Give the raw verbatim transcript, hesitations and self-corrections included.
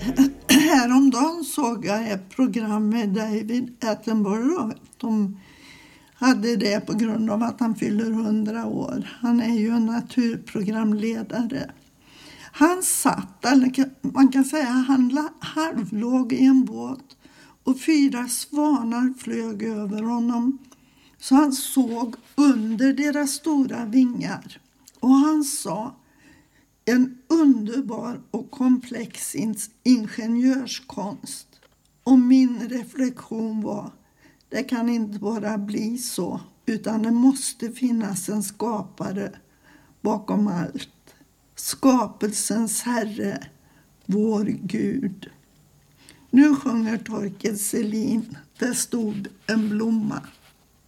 Häromdagen såg jag ett program med David Attenborough. De hade det på grund av att han fyller hundra år. Han är ju en naturprogramledare. Han satt, eller man kan säga han halvlåg i en båt och fyra svanar flög över honom. Så han såg under deras stora vingar. Och han sa: en underbar och komplex ingenjörskonst. Och min reflektion var: det kan inte bara bli så, utan det måste finnas en skapare bakom allt. Skapelsens Herre, vår Gud. Nu sjunger Torkel Selin: det stod en blomma.